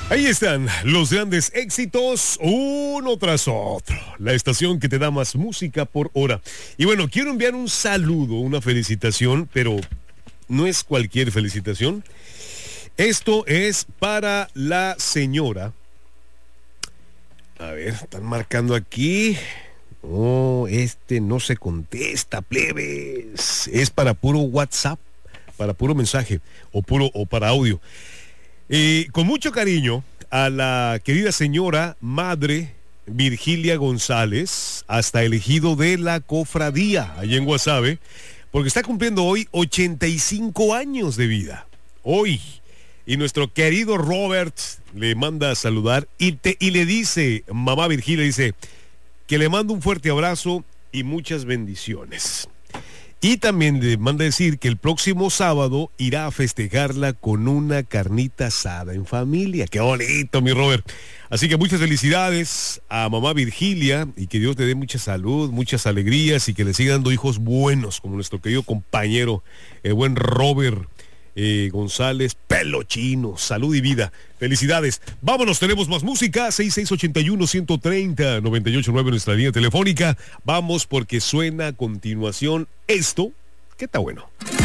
Ahí están los grandes éxitos, uno tras otro. La estación que te da más música por hora. Y bueno, quiero enviar un saludo, una felicitación, pero no es cualquier felicitación. Esto es para la señora. A ver, están marcando aquí. Oh, no se contesta, plebes. Es para puro WhatsApp, para puro mensaje o para audio. Con mucho cariño a la querida señora madre Virgilia González, hasta el ejido de la Cofradía, allá en Guasave, porque está cumpliendo hoy 85 años de vida. Hoy. Y nuestro querido Robert le manda a saludar y le dice, mamá Virgilia, dice que le manda un fuerte abrazo y muchas bendiciones. Y también le manda decir que el próximo sábado irá a festejarla con una carnita asada en familia. ¡Qué bonito, mi Robert! Así que muchas felicidades a mamá Virgilia y que Dios te dé mucha salud, muchas alegrías y que le siga dando hijos buenos como nuestro querido compañero, el buen Robert González, pelo chino, salud y vida. Felicidades. Vámonos, tenemos más música. 6681-130-989 nuestra línea telefónica. Vamos porque suena a continuación esto que está bueno.